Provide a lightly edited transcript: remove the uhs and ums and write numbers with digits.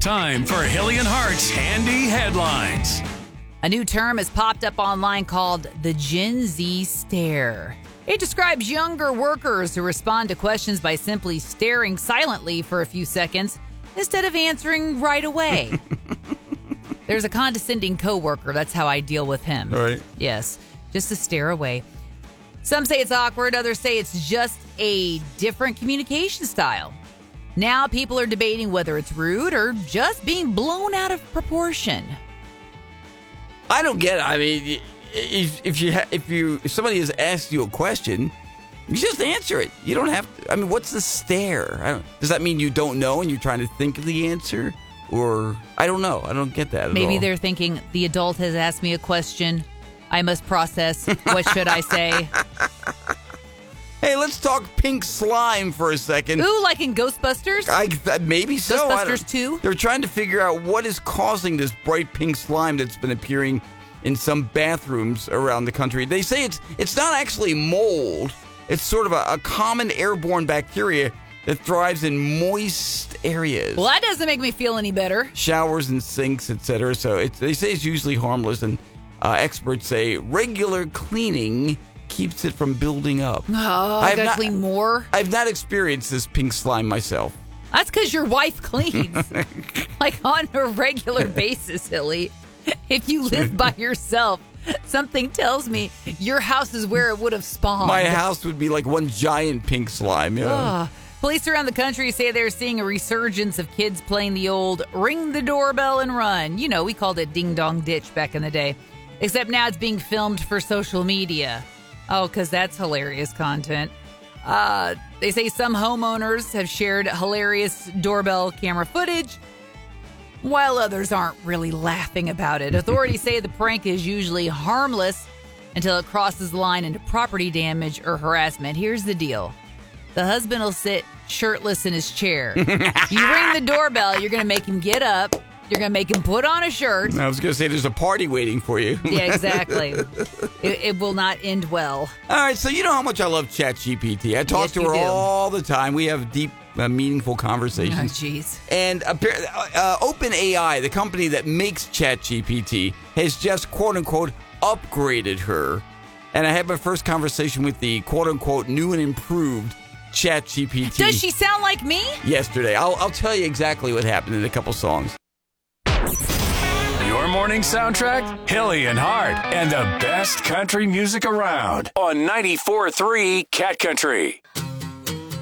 Time for Hilly and Hart's Handy Headlines. A new term has popped up online called the Gen Z stare. It describes younger workers who respond to questions by simply staring silently for a few seconds instead of answering right away. There's a condescending coworker. That's how I deal with him. All right. Yes, just to stare away. Some say it's awkward. Others say it's just a different communication style. Now people are debating whether it's rude or just being blown out of proportion. I don't get it. I mean, if somebody has asked you a question, you just answer it. You don't have to. I mean, what's the stare? Does that mean you don't know and you're trying to think of the answer? Or, I don't know. I don't get that at all. Maybe they're thinking, the adult has asked me a question. I must process. What should I say? Hey, let's talk pink slime for a second. Ooh, like in Ghostbusters? Maybe so. Ghostbusters 2? They're trying to figure out what is causing this bright pink slime that's been appearing in some bathrooms around the country. They say it's not actually mold. It's sort of a common airborne bacteria that thrives in moist areas. Well, that doesn't make me feel any better. Showers and sinks, etc. So they say it's usually harmless, and experts say regular cleaning keeps it from building up. Oh, I gotta clean more? I've not experienced this pink slime myself. That's because your wife cleans. Like on a regular basis, Hilly. If you live by yourself, something tells me your house is where it would have spawned. My house would be like one giant pink slime. Yeah. Police around the country say they're seeing a resurgence of kids playing the old ring the doorbell and run. You know, we called it ding dong ditch back in the day. Except now it's being filmed for social media. Oh, because that's hilarious content. They say some homeowners have shared hilarious doorbell camera footage, while others aren't really laughing about it. Authorities say the prank is usually harmless until it crosses the line into property damage or harassment. Here's the deal. The husband will sit shirtless in his chair. You ring the doorbell, you're going to make him get up. You're going to make him put on a shirt. I was going to say there's a party waiting for you. Yeah, exactly. It will not end well. All right, so you know how much I love ChatGPT. I talk to her all the time. We have deep, meaningful conversations. Oh, jeez. And OpenAI, the company that makes ChatGPT, has just, quote-unquote, upgraded her. And I had my first conversation with the, quote-unquote, new and improved ChatGPT. Does she sound like me? Yesterday. I'll tell you exactly what happened in a couple songs. Your morning soundtrack, Hilly and Hart, and the best country music around on 94.3 Cat Country.